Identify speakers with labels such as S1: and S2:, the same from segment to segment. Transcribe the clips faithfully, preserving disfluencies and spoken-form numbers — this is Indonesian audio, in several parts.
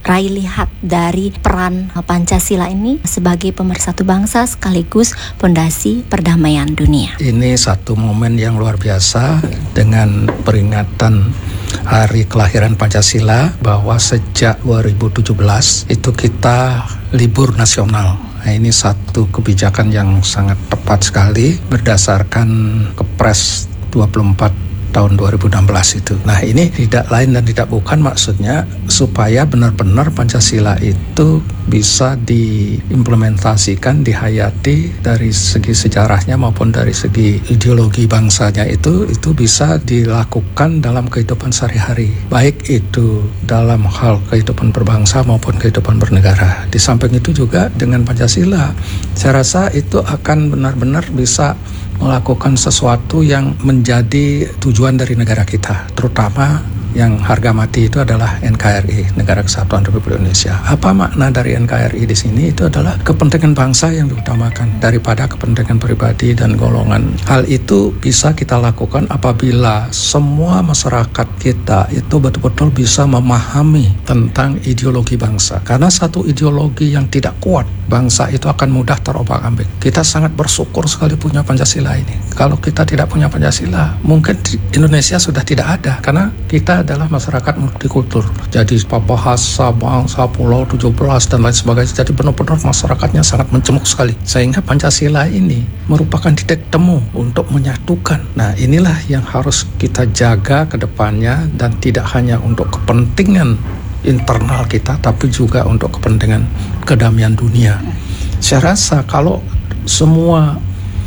S1: Rai lihat dari peran Pancasila ini sebagai pemersatu bangsa sekaligus pondasi perdamaian dunia?
S2: Ini satu momen yang luar biasa dengan peringatan hari kelahiran Pancasila, bahwa sejak dua ribu tujuh belas itu kita libur nasional. Nah, ini satu kebijakan yang sangat tepat sekali berdasarkan Kepres dua puluh empat tahun dua ribu enam belas itu. Nah, ini tidak lain dan tidak bukan maksudnya supaya benar-benar Pancasila itu bisa diimplementasikan, dihayati dari segi sejarahnya maupun dari segi ideologi bangsanya itu itu bisa dilakukan dalam kehidupan sehari-hari, baik itu dalam hal kehidupan berbangsa maupun kehidupan bernegara. Di samping itu juga dengan Pancasila, saya rasa itu akan benar-benar bisa melakukan sesuatu yang menjadi tujuan dari negara kita, terutama yang harga mati itu adalah N K R I, Negara Kesatuan Republik Indonesia. Apa makna dari N K R I di sini? Itu adalah kepentingan bangsa yang diutamakan daripada kepentingan pribadi dan golongan. Hal itu bisa kita lakukan apabila semua masyarakat kita itu betul-betul bisa memahami tentang ideologi bangsa. Karena satu ideologi yang tidak kuat, bangsa itu akan mudah terombang-ambing. Kita sangat bersyukur sekali punya Pancasila ini. Kalau kita tidak punya Pancasila, mungkin Indonesia sudah tidak ada, karena kita adalah masyarakat multikultur. Jadi bahasa, bangsa, pulau tujuh belas dan lain sebagainya. Jadi benar-benar masyarakatnya sangat mencemuk sekali. Sehingga Pancasila ini merupakan titik temu untuk menyatukan. Nah, inilah yang harus kita jaga ke depannya, dan tidak hanya untuk kepentingan internal kita, tapi juga untuk kepentingan kedamaian dunia. Saya rasa kalau semua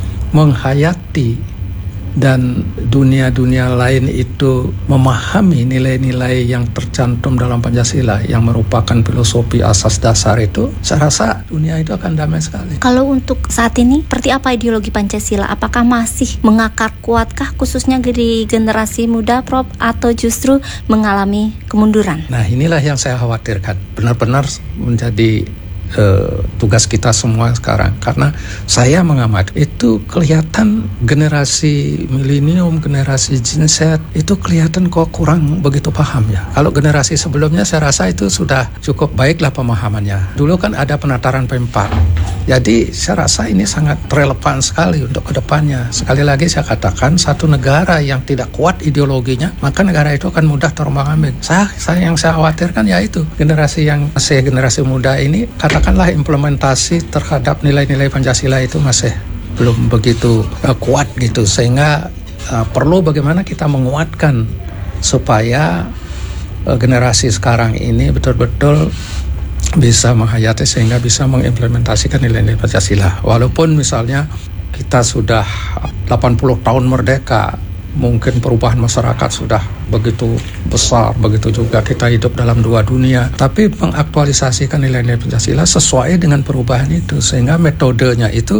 S2: menghayati dan dunia-dunia lain itu memahami nilai-nilai yang tercantum dalam Pancasila yang merupakan filosofi asas dasar itu, saya rasa dunia itu akan damai sekali.
S1: Kalau untuk saat ini, seperti apa ideologi Pancasila? Apakah masih mengakar kuatkah khususnya di generasi muda, Prof, atau justru mengalami kemunduran?
S2: Nah, inilah yang saya khawatirkan. Benar-benar menjadi Uh, tugas kita semua sekarang, karena saya mengamati itu kelihatan generasi milenium, generasi Gen Z itu kelihatan kok kurang begitu paham ya. Kalau generasi sebelumnya saya rasa itu sudah cukup baiklah pemahamannya. Dulu kan ada penataran P empat, jadi saya rasa ini sangat relevan sekali untuk kedepannya. Sekali lagi saya katakan, satu negara yang tidak kuat ideologinya, maka negara itu akan mudah terombang-ambing. Saya, saya yang saya khawatirkan yaitu generasi yang masih generasi muda ini, katakanlah implementasi terhadap nilai-nilai Pancasila itu masih belum begitu uh, kuat gitu, sehingga uh, perlu bagaimana kita menguatkan supaya uh, generasi sekarang ini betul-betul bisa menghayati sehingga bisa mengimplementasikan nilai-nilai Pancasila. Walaupun misalnya kita sudah delapan puluh tahun merdeka, mungkin perubahan masyarakat sudah begitu besar, begitu juga kita hidup dalam dua dunia. Tapi mengaktualisasikan nilai-nilai Pancasila sesuai dengan perubahan itu, sehingga metodenya itu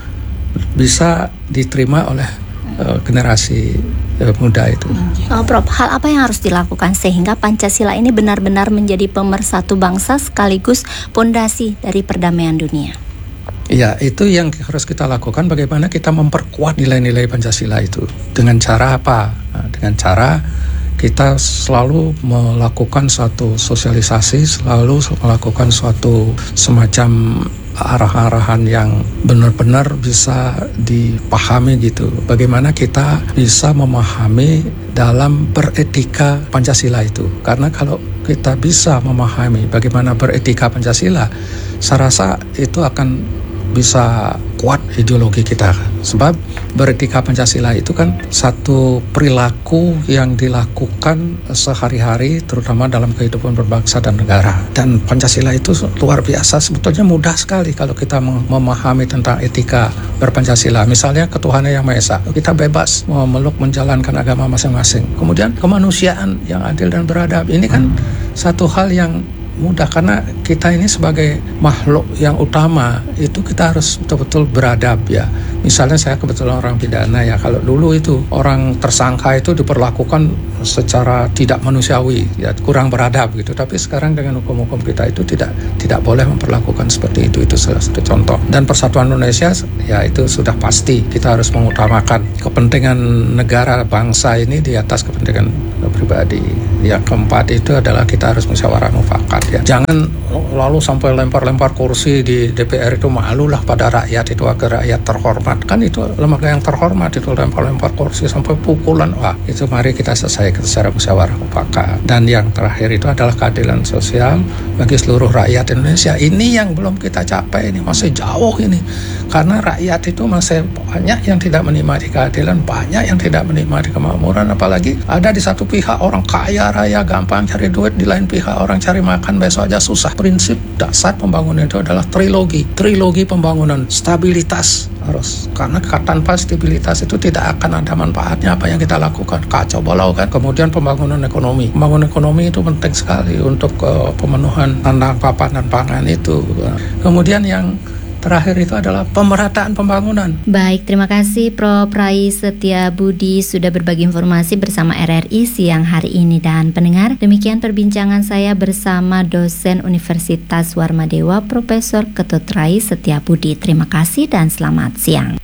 S2: bisa diterima oleh uh, generasi uh, muda itu.
S1: Oh, Prof, hal apa yang harus dilakukan sehingga Pancasila ini benar-benar menjadi pemersatu bangsa sekaligus pondasi dari perdamaian dunia?
S2: Ya, itu yang harus kita lakukan, bagaimana kita memperkuat nilai-nilai Pancasila itu. Dengan cara apa? Nah, dengan cara kita selalu melakukan suatu sosialisasi, selalu melakukan suatu semacam arah-arahan yang benar-benar bisa dipahami gitu. Bagaimana kita bisa memahami dalam beretika Pancasila itu. Karena kalau kita bisa memahami bagaimana beretika Pancasila, saya rasa itu akan bisa kuat ideologi kita. Sebab beretika Pancasila itu kan satu perilaku yang dilakukan sehari-hari, terutama dalam kehidupan berbangsa dan negara. Dan Pancasila itu luar biasa, sebetulnya mudah sekali kalau kita memahami tentang etika berpancasila. Misalnya ketuhanan yang Maha Esa, kita bebas memeluk menjalankan agama masing-masing. Kemudian kemanusiaan yang adil dan beradab, ini kan satu hal yang mudah, karena kita ini sebagai makhluk yang utama itu kita harus betul-betul beradab ya. Misalnya saya kebetulan orang pidana ya, kalau dulu itu orang tersangka itu diperlakukan secara tidak manusiawi ya, kurang beradab gitu. Tapi sekarang dengan hukum-hukum kita itu tidak tidak boleh memperlakukan seperti itu. Itu salah satu contoh. Dan persatuan Indonesia ya itu sudah pasti kita harus mengutamakan kepentingan negara bangsa ini di atas kepentingan pribadi. Yang keempat itu adalah kita harus musyawarah mufakat ya. Jangan lalu sampai lempar-lempar kursi di D P R itu, malulah pada rakyat itu agar rakyat terhormat. Kan itu lembaga yang terhormat itu lempar-lempar kursi sampai pukulan. Wah, itu mari kita selesaikan secara musyawarah mufakat. Dan yang terakhir itu adalah keadilan sosial bagi seluruh rakyat Indonesia. Ini yang belum kita capai, ini masih jauh ini. Karena rakyat itu masih banyak yang tidak menikmati keadilan, banyak yang tidak menikmati kemakmuran, apalagi ada di satu pihak orang kaya raya gampang cari duit, di lain pihak orang cari makan besok aja susah. Prinsip dasar pembangunan itu adalah trilogi, trilogi pembangunan, stabilitas harus, karena tanpa stabilitas itu tidak akan ada manfaatnya apa yang kita lakukan, kacau balau kan. Kemudian pembangunan ekonomi, pembangunan ekonomi itu penting sekali untuk uh, pemenuhan tanda papanan pangan itu. Kemudian yang terakhir itu adalah pemerataan pembangunan.
S1: Baik, terima kasih Prof Rai Setiabudi sudah berbagi informasi bersama R R I siang hari ini. Dan pendengar, demikian perbincangan saya bersama dosen Universitas Warmadewa Profesor Ketut Rai Setiabudi. Terima kasih dan selamat siang.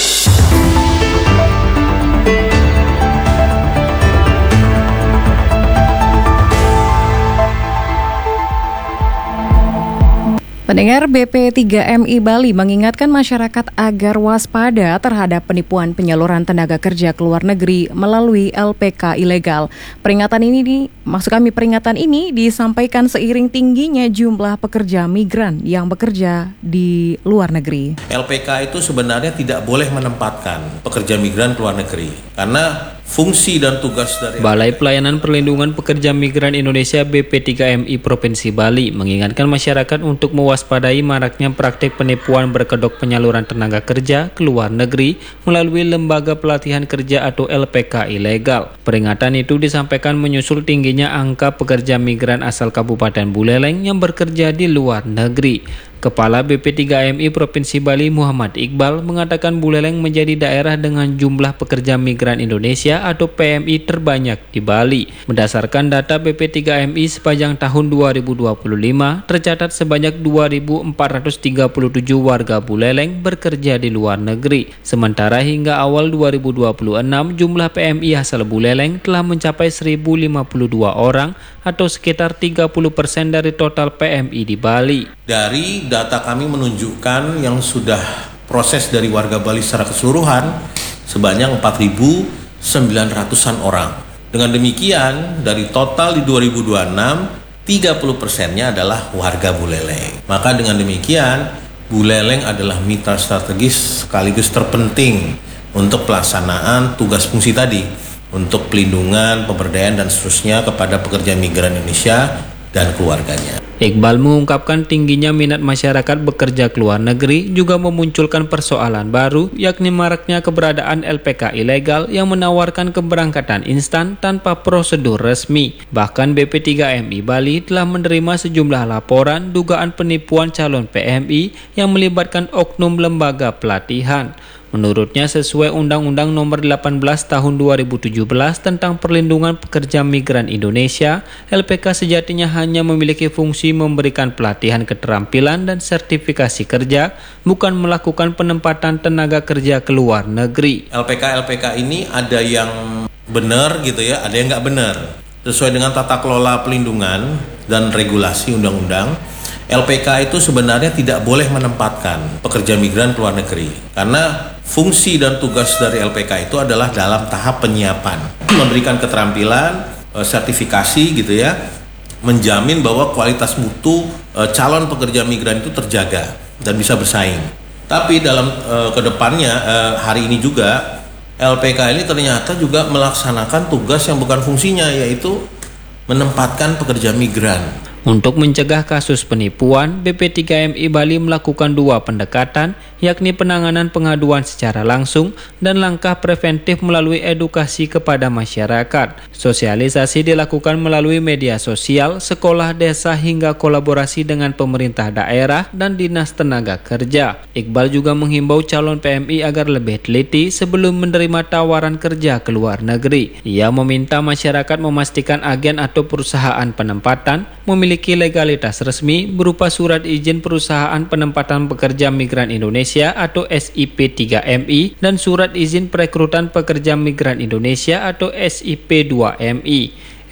S3: Pendengar, B P tiga M I Bali mengingatkan masyarakat agar waspada terhadap penipuan penyaluran tenaga kerja ke luar negeri melalui L P K ilegal. Peringatan ini, di, maksud kami peringatan ini disampaikan seiring tingginya jumlah pekerja migran yang bekerja di luar negeri.
S4: L P K itu sebenarnya tidak boleh menempatkan pekerja migran ke luar negeri karena fungsi dan tugas dari
S5: Balai Pelayanan Perlindungan Pekerja Migran Indonesia B P tiga M I Provinsi Bali mengingatkan masyarakat untuk mewaspadai maraknya praktik penipuan berkedok penyaluran tenaga kerja ke luar negeri melalui lembaga pelatihan kerja atau L P K ilegal. Peringatan itu disampaikan menyusul tingginya angka pekerja migran asal Kabupaten Buleleng yang bekerja di luar negeri. Kepala B P tiga M I Provinsi Bali Muhammad Iqbal mengatakan Buleleng menjadi daerah dengan jumlah pekerja migran Indonesia atau P M I terbanyak di Bali. Berdasarkan data B P tiga M I sepanjang tahun dua ribu dua puluh lima, tercatat sebanyak dua ribu empat ratus tiga puluh tujuh warga Buleleng bekerja di luar negeri. Sementara hingga awal dua ribu dua puluh enam, jumlah P M I asal Buleleng telah mencapai seribu lima puluh dua orang atau sekitar tiga puluh persen dari total P M I di Bali.
S4: Dari data kami menunjukkan yang sudah proses dari warga Bali secara keseluruhan sebanyak empat ribu sembilan ratusan orang. Dengan demikian, dari total di dua ribu dua puluh enam, tiga puluh persennya adalah warga Buleleng. Maka dengan demikian, Buleleng adalah mitra strategis sekaligus terpenting untuk pelaksanaan tugas fungsi tadi, untuk pelindungan, pemberdayaan, dan seterusnya kepada pekerja migran Indonesia dan keluarganya.
S5: Iqbal mengungkapkan tingginya minat masyarakat bekerja ke luar negeri juga memunculkan persoalan baru, yakni maraknya keberadaan L P K ilegal yang menawarkan keberangkatan instan tanpa prosedur resmi. Bahkan B P tiga M I Bali telah menerima sejumlah laporan dugaan penipuan calon P M I yang melibatkan oknum lembaga pelatihan. Menurutnya, sesuai Undang-Undang Nomor delapan belas Tahun dua ribu tujuh belas tentang Perlindungan Pekerja Migran Indonesia, L P K sejatinya hanya memiliki fungsi memberikan pelatihan keterampilan dan sertifikasi kerja, bukan melakukan penempatan tenaga kerja ke luar negeri.
S4: L P K L P K ini ada yang benar gitu ya, ada yang nggak benar. Sesuai dengan tata kelola pelindungan dan regulasi undang-undang, L P K itu sebenarnya tidak boleh menempatkan pekerja migran ke luar negeri karena fungsi dan tugas dari L P K itu adalah dalam tahap penyiapan, memberikan keterampilan, sertifikasi gitu ya, menjamin bahwa kualitas mutu calon pekerja migran itu terjaga dan bisa bersaing. Tapi dalam uh, kedepannya uh, hari ini juga L P K ini ternyata juga melaksanakan tugas yang bukan fungsinya, yaitu menempatkan pekerja migran.
S5: Untuk mencegah kasus penipuan, B P tiga M I Bali melakukan dua pendekatan, yakni penanganan pengaduan secara langsung dan langkah preventif melalui edukasi kepada masyarakat. Sosialisasi dilakukan melalui media sosial, sekolah desa hingga kolaborasi dengan pemerintah daerah dan dinas tenaga kerja. Iqbal juga menghimbau calon P M I agar lebih teliti sebelum menerima tawaran kerja ke luar negeri. Ia meminta masyarakat memastikan agen atau perusahaan penempatan memiliki legalitas resmi berupa surat izin perusahaan penempatan pekerja migran Indonesia atau S I P tiga M I dan surat izin perekrutan pekerja migran Indonesia atau S I P dua M I.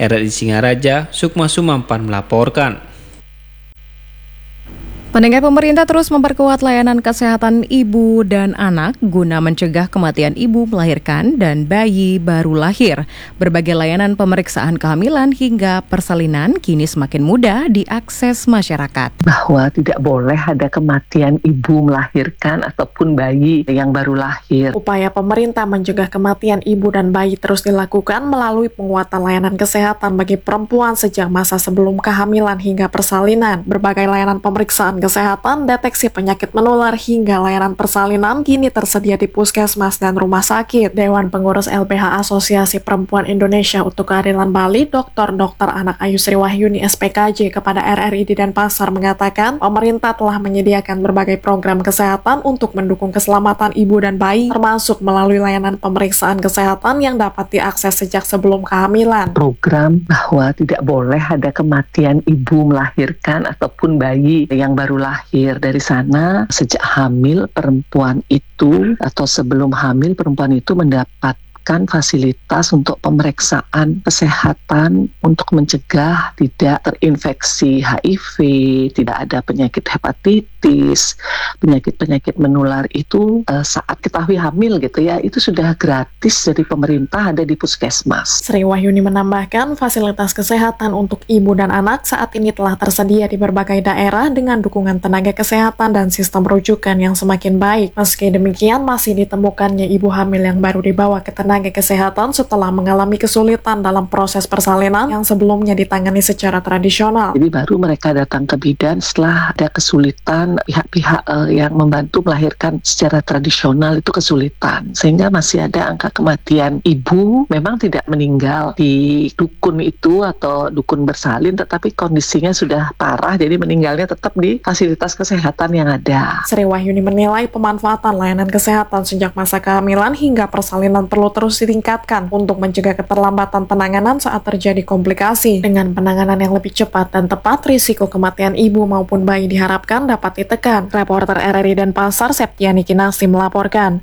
S5: R R I Singaraja, Sukma Sumampan melaporkan.
S3: Pendengar, pemerintah terus memperkuat layanan kesehatan ibu dan anak guna mencegah kematian ibu melahirkan dan bayi baru lahir. Berbagai layanan pemeriksaan kehamilan hingga persalinan kini semakin mudah diakses masyarakat.
S6: Bahwa tidak boleh ada kematian ibu melahirkan ataupun bayi yang baru lahir.
S7: Upaya pemerintah mencegah kematian ibu dan bayi terus dilakukan melalui penguatan layanan kesehatan bagi perempuan sejak masa sebelum kehamilan hingga persalinan. Berbagai layanan pemeriksaan kesehatan, deteksi penyakit menular hingga layanan persalinan kini tersedia di puskesmas dan rumah sakit. Dewan Pengurus L P H Asosiasi Perempuan Indonesia untuk Keadilan Bali, Doktor Dokter Anak Ayu Sri Wahyuni S P K J kepada R R I di Denpasar mengatakan, pemerintah telah menyediakan berbagai program kesehatan untuk mendukung keselamatan ibu dan bayi, termasuk melalui layanan pemeriksaan kesehatan yang dapat diakses sejak sebelum kehamilan.
S6: Program bahwa tidak boleh ada kematian ibu melahirkan ataupun bayi yang baru lahir. Dari sana, sejak hamil perempuan itu atau sebelum hamil perempuan itu mendapat fasilitas untuk pemeriksaan kesehatan untuk mencegah tidak terinfeksi H I V, tidak ada penyakit hepatitis, penyakit-penyakit menular itu uh, saat ketahui hamil gitu ya, itu sudah gratis dari pemerintah, ada di puskesmas.
S7: Sri Wahyuni menambahkan fasilitas kesehatan untuk ibu dan anak saat ini telah tersedia di berbagai daerah dengan dukungan tenaga kesehatan dan sistem rujukan yang semakin baik. Meski demikian, masih ditemukannya ibu hamil yang baru dibawa ke tenaga tenaga kesehatan setelah mengalami kesulitan dalam proses persalinan yang sebelumnya ditangani secara tradisional.
S6: Jadi baru mereka datang ke bidan setelah ada kesulitan, pihak-pihak uh, yang membantu melahirkan secara tradisional itu kesulitan, sehingga masih ada angka kematian ibu memang tidak meninggal di dukun itu atau dukun bersalin, tetapi kondisinya sudah parah, jadi meninggalnya tetap di fasilitas kesehatan yang ada.
S7: Sri Wahyuni menilai pemanfaatan layanan kesehatan sejak masa kehamilan hingga persalinan perlu terus ditingkatkan untuk mencegah keterlambatan penanganan saat terjadi komplikasi. Dengan penanganan yang lebih cepat dan tepat, risiko kematian ibu maupun bayi diharapkan dapat ditekan. Reporter R R I Denpasar, Septiani Kinasi melaporkan.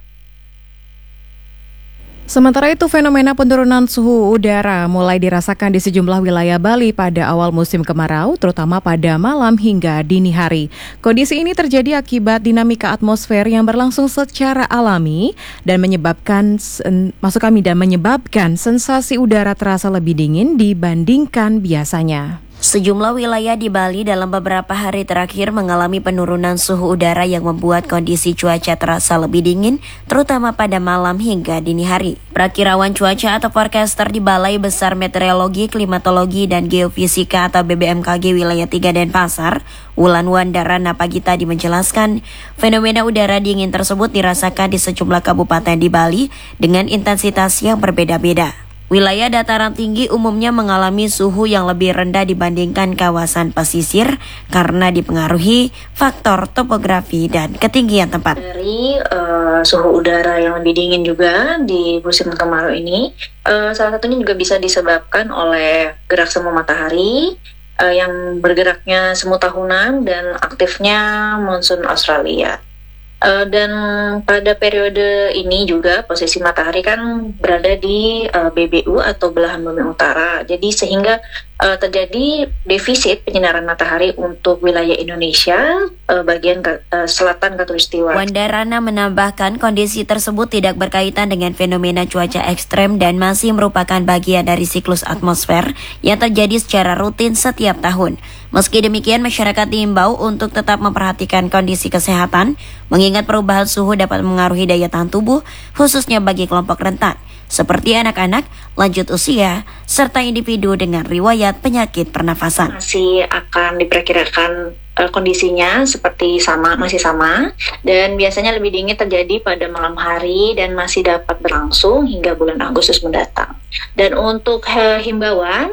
S3: Sementara itu, fenomena penurunan suhu udara mulai dirasakan di sejumlah wilayah Bali pada awal musim kemarau, terutama pada malam hingga dini hari. Kondisi ini terjadi akibat dinamika atmosfer yang berlangsung secara alami dan menyebabkan masuk kami dan menyebabkan sensasi udara terasa lebih dingin dibandingkan biasanya.
S8: Sejumlah wilayah di Bali dalam beberapa hari terakhir mengalami penurunan suhu udara yang membuat kondisi cuaca terasa lebih dingin, terutama pada malam hingga dini hari. Prakirawan cuaca atau forecaster di Balai Besar Meteorologi, Klimatologi, dan Geofisika atau B B M K G Wilayah tiga Denpasar, Wulan Wandara Napagita menjelaskan, fenomena udara dingin tersebut dirasakan di sejumlah kabupaten di Bali dengan intensitas yang berbeda-beda. Wilayah dataran tinggi umumnya mengalami suhu yang lebih rendah dibandingkan kawasan pesisir karena dipengaruhi faktor topografi dan ketinggian tempat.
S9: Dari uh, suhu udara yang lebih dingin juga di musim kemarau ini, uh, salah satunya juga bisa disebabkan oleh gerak semu matahari uh, yang bergeraknya semu tahunan dan aktifnya monsun Australia. Uh, dan pada periode ini juga posisi matahari kan berada di uh, B B U atau belahan bumi utara, jadi sehingga uh, terjadi defisit penyinaran matahari untuk wilayah Indonesia uh, bagian uh, selatan Khatulistiwa.
S8: Wandarana menambahkan kondisi tersebut tidak berkaitan dengan fenomena cuaca ekstrem dan masih merupakan bagian dari siklus atmosfer yang terjadi secara rutin setiap tahun. Meski demikian, masyarakat diimbau untuk tetap memperhatikan kondisi kesehatan, mengingat perubahan suhu dapat mengaruhi daya tahan tubuh, khususnya bagi kelompok rentan, seperti anak-anak, lanjut usia, serta individu dengan riwayat penyakit pernafasan.
S9: Masih akan diperkirakan uh, kondisinya seperti sama, masih sama, dan biasanya lebih dingin terjadi pada malam hari dan masih dapat berlangsung hingga bulan Agustus mendatang. Dan untuk uh, himbauan,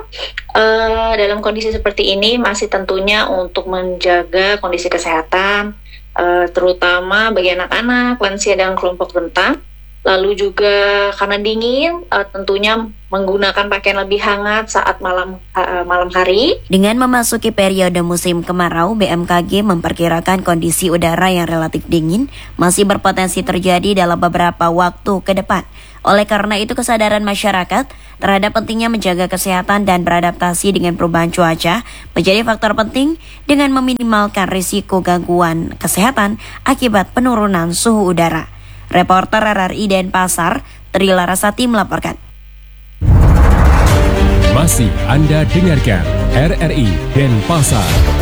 S9: uh, dalam kondisi seperti ini masih tentunya untuk menjaga kondisi kesehatan, uh, terutama bagi anak-anak, lansia, dan kelompok rentan. Lalu juga karena dingin, uh, tentunya menggunakan pakaian lebih hangat saat malam uh, malam hari.
S8: Dengan memasuki periode musim kemarau, B M K G memperkirakan kondisi udara yang relatif dingin masih berpotensi terjadi dalam beberapa waktu ke depan. Oleh karena itu, kesadaran masyarakat terhadap pentingnya menjaga kesehatan dan beradaptasi dengan perubahan cuaca menjadi faktor penting dengan meminimalkan risiko gangguan kesehatan akibat penurunan suhu udara. Reporter R R I Denpasar, Tri Larasati melaporkan.
S10: Masih Anda dengarkan R R I Denpasar.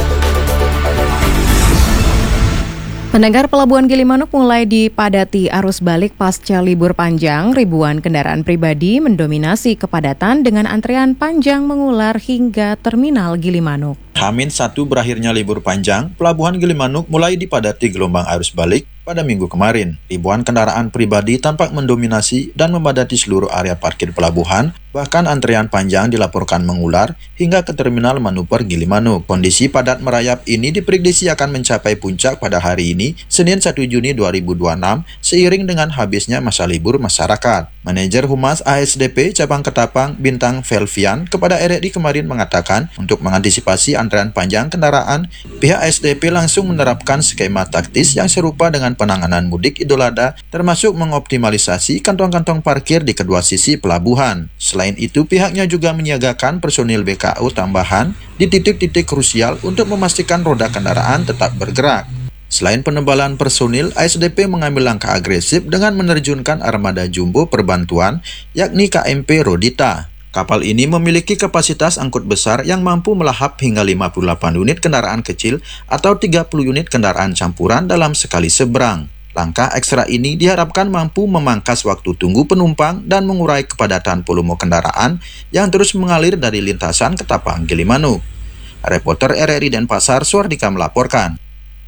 S3: Pendengar, Pelabuhan Gilimanuk mulai dipadati arus balik pasca libur panjang. Ribuan kendaraan pribadi mendominasi kepadatan dengan antrean panjang mengular hingga terminal Gilimanuk.
S11: Hamin satu berakhirnya libur panjang, Pelabuhan Gilimanuk mulai dipadati gelombang arus balik pada minggu kemarin. Ribuan kendaraan pribadi tampak mendominasi dan memadati seluruh area parkir pelabuhan, bahkan antrean panjang dilaporkan mengular hingga ke terminal manuver Gilimanuk. Kondisi padat merayap ini diprediksi akan mencapai puncak pada hari ini, Senin satu Juni dua ribu dua puluh enam, seiring dengan habisnya masa libur masyarakat. Manajer Humas A S D P Cabang Ketapang, Bintang Velvian, kepada R R I kemarin mengatakan untuk mengantisipasi antrean panjang kendaraan, pihak A S D P langsung menerapkan skema taktis yang serupa dengan penanganan mudik Idul Adha, termasuk mengoptimalisasi kantong-kantong parkir di kedua sisi pelabuhan. Selain itu, pihaknya juga menyiagakan personil B K U tambahan di titik-titik krusial untuk memastikan roda kendaraan tetap bergerak. Selain penebalan personil, A S D P mengambil langkah agresif dengan menerjunkan armada jumbo perbantuan, yakni K M P Rodita. Kapal ini memiliki kapasitas angkut besar yang mampu melahap hingga lima puluh delapan unit kendaraan kecil atau tiga puluh unit kendaraan campuran dalam sekali seberang. Langkah ekstra ini diharapkan mampu memangkas waktu tunggu penumpang dan mengurai kepadatan volume kendaraan yang terus mengalir dari lintasan Ketapang Gilimanuk. Reporter R R I Denpasar, Suardika melaporkan.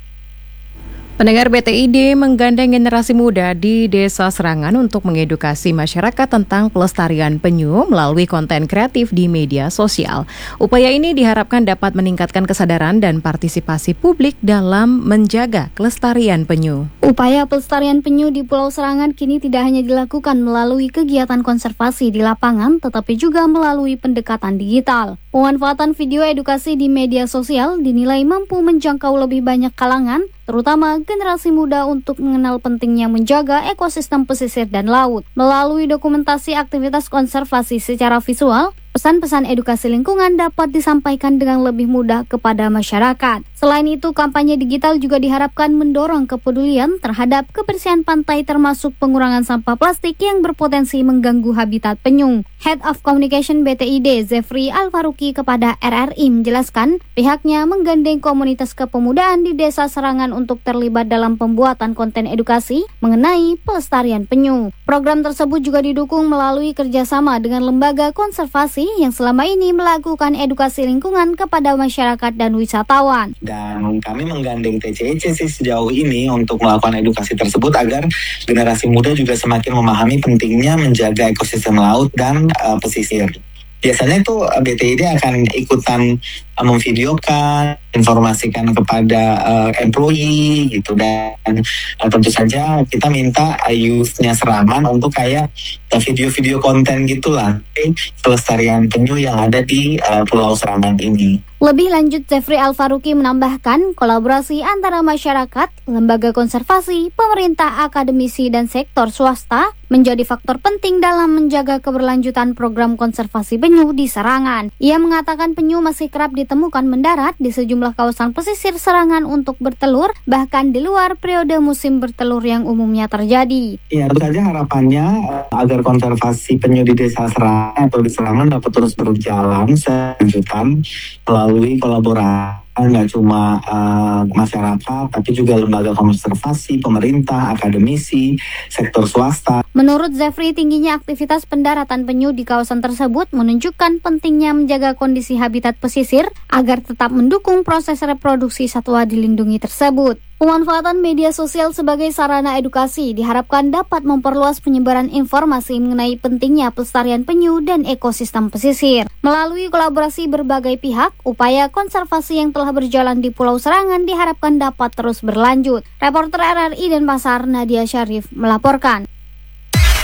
S3: Pendengar, B T I D menggandeng generasi muda di Desa Serangan untuk mengedukasi masyarakat tentang pelestarian penyu melalui konten kreatif di media sosial. Upaya ini diharapkan dapat meningkatkan kesadaran dan partisipasi publik dalam menjaga kelestarian penyu.
S12: Upaya pelestarian penyu di Pulau Serangan kini tidak hanya dilakukan melalui kegiatan konservasi di lapangan, tetapi juga melalui pendekatan digital. Pemanfaatan video edukasi di media sosial dinilai mampu menjangkau lebih banyak kalangan, terutama generasi muda, untuk mengenal pentingnya menjaga ekosistem pesisir dan laut. Melalui dokumentasi aktivitas konservasi secara visual, pesan-pesan edukasi lingkungan dapat disampaikan dengan lebih mudah kepada masyarakat. Selain itu, kampanye digital juga diharapkan mendorong kepedulian terhadap kebersihan pantai, termasuk pengurangan sampah plastik yang berpotensi mengganggu habitat penyu. Head of Communication B T I D, Zefri Alfaruki, kepada R R I menjelaskan pihaknya menggandeng komunitas kepemudaan di Desa Serangan untuk terlibat dalam pembuatan konten edukasi mengenai pelestarian penyu. Program tersebut juga didukung melalui kerjasama dengan lembaga konservasi yang selama ini melakukan edukasi lingkungan kepada masyarakat dan wisatawan.
S13: Dan kami menggandeng T C E C sih sejauh ini untuk melakukan edukasi tersebut agar generasi muda juga semakin memahami pentingnya menjaga ekosistem laut dan uh, pesisir. Biasanya itu B T I D akan ikutan uh, memvideokan, informasikan kepada uh, employee gitu, dan uh, tentu saja kita minta uh, youth-nya Serangan untuk kayak uh, video-video konten gitulah pelestarian penyu yang ada di uh, Pulau Serangan ini.
S12: Lebih lanjut, Zefri Alfaruki menambahkan kolaborasi antara masyarakat, lembaga konservasi, pemerintah, akademisi, dan sektor swasta menjadi faktor penting dalam menjaga keberlanjutan program konservasi penyu di Serangan. Ia mengatakan penyu masih kerap ditemukan mendarat di sejumlah kawasan pesisir Serangan untuk bertelur, bahkan di luar periode musim bertelur yang umumnya terjadi.
S13: Ya, tentu saja harapannya uh, agar konservasi penyu di Desa Serangan atau di Serangan dapat terus berjalan selanjutan melalui kolaborasi nggak cuma uh, masyarakat, tapi juga lembaga konservasi, pemerintah, akademisi, sektor swasta.
S12: Menurut Zefri, tingginya aktivitas pendaratan penyu di kawasan tersebut menunjukkan pentingnya menjaga kondisi habitat pesisir agar tetap mendukung proses reproduksi satwa dilindungi tersebut. Pemanfaatan media sosial sebagai sarana edukasi diharapkan dapat memperluas penyebaran informasi mengenai pentingnya pelestarian penyu dan ekosistem pesisir. Melalui kolaborasi berbagai pihak, upaya konservasi yang telah berjalan di Pulau Serangan diharapkan dapat terus berlanjut. Reporter R R I Denpasar, Nadia Syarif melaporkan.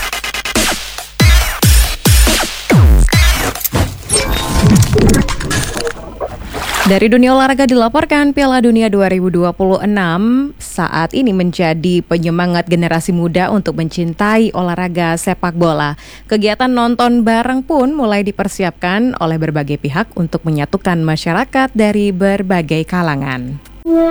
S3: Dari dunia olahraga dilaporkan Piala Dunia dua ribu dua puluh enam saat ini menjadi penyemangat generasi muda untuk mencintai olahraga sepak bola. Kegiatan nonton bareng pun mulai dipersiapkan oleh berbagai pihak untuk menyatukan masyarakat dari berbagai kalangan.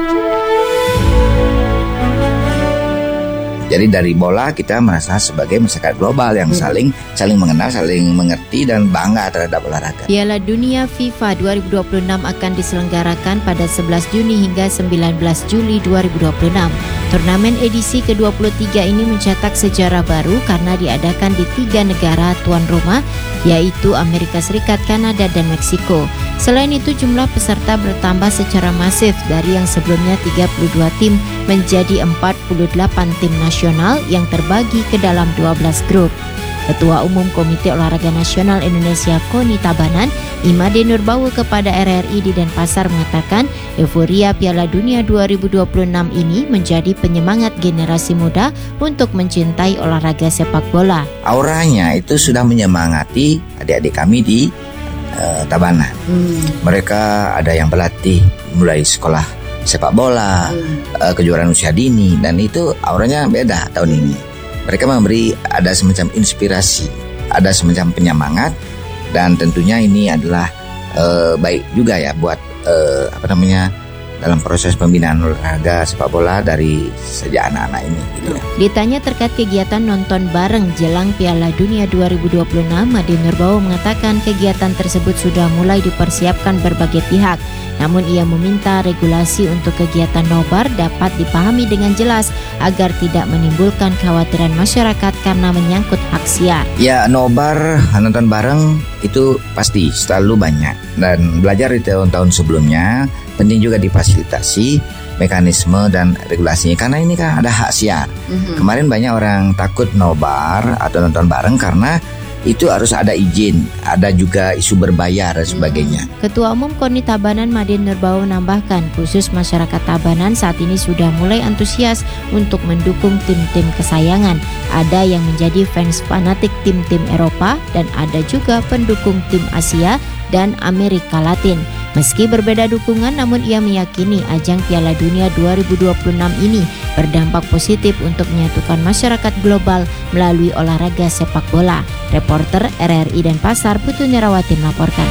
S14: Jadi dari bola kita merasa sebagai masyarakat global yang saling saling mengenal, saling mengerti dan bangga terhadap olahraga.
S1: Piala Dunia FIFA dua ribu dua puluh enam akan diselenggarakan pada sebelas Juni hingga sembilan belas Juli dua ribu dua puluh enam. Turnamen edisi ke dua puluh tiga ini mencetak sejarah baru karena diadakan di tiga negara tuan rumah, yaitu Amerika Serikat, Kanada, dan Meksiko. Selain itu jumlah peserta bertambah secara masif dari yang sebelumnya tiga puluh dua tim menjadi empat puluh delapan tim nasional yang terbagi ke dalam dua belas grup. Ketua Umum Komite Olahraga Nasional Indonesia Koni Tabanan, Imade Nurbawu kepada R R I di Denpasar mengatakan euforia Piala Dunia dua ribu dua puluh enam ini menjadi penyemangat generasi muda untuk mencintai olahraga sepak bola.
S14: Auranya itu sudah menyemangati adik-adik kami di uh, Tabanan. Hmm. Mereka ada yang berlatih mulai sekolah sepak bola, hmm. uh, kejuaraan usia dini, dan itu auranya beda tahun ini. Mereka memberi ada semacam inspirasi, ada semacam penyemangat, dan tentunya ini adalah uh, baik juga ya buat uh, apa namanya dalam proses pembinaan olahraga sepak bola dari sejak anak-anak ini. Gitu ya.
S1: Ditanya terkait kegiatan nonton bareng jelang Piala Dunia dua ribu dua puluh enam, Made Nurbawu mengatakan kegiatan tersebut sudah mulai dipersiapkan berbagai pihak. Namun ia meminta regulasi untuk kegiatan nobar dapat dipahami dengan jelas agar tidak menimbulkan kekhawatiran masyarakat karena menyangkut hak siar.
S14: Ya, nobar nonton bareng itu pasti selalu banyak, dan belajar di tahun-tahun sebelumnya penting juga difasilitasi mekanisme dan regulasinya karena ini kan ada hak siar. Mm-hmm. Kemarin banyak orang takut nobar atau nonton bareng karena itu harus ada izin, ada juga isu berbayar dan sebagainya.
S1: Ketua Umum Koni Tabanan Made Nurbawu menambahkan, khusus masyarakat Tabanan saat ini sudah mulai antusias untuk mendukung tim-tim kesayangan. Ada yang menjadi fans fanatik tim-tim Eropa dan ada juga pendukung tim Asia dan Amerika Latin. Meski berbeda dukungan, namun ia meyakini ajang Piala Dunia dua ribu dua puluh enam ini berdampak positif untuk menyatukan masyarakat global melalui olahraga sepak bola. Reporter R R I Denpasar, Putu Nerawati melaporkan.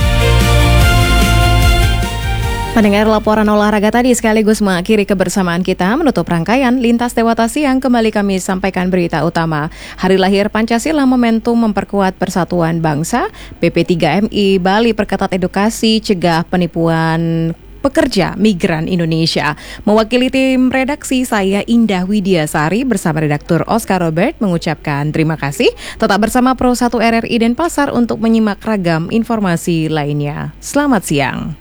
S3: Pendengar, laporan olahraga tadi sekaligus mengakhiri kebersamaan kita menutup rangkaian Lintas Dewata Siang. Kembali kami sampaikan berita utama. Hari lahir Pancasila momentum memperkuat persatuan bangsa. B P tiga M I Bali perketat edukasi cegah penipuan pekerja migran Indonesia. Mewakili tim redaksi, saya Indah Widiasari bersama redaktur Oscar Robert mengucapkan terima kasih. Tetap bersama Pro satu R R I Denpasar untuk menyimak ragam informasi lainnya. Selamat siang.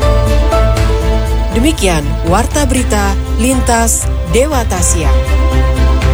S15: Demikian Warta Berita Lintas Dewata Siang.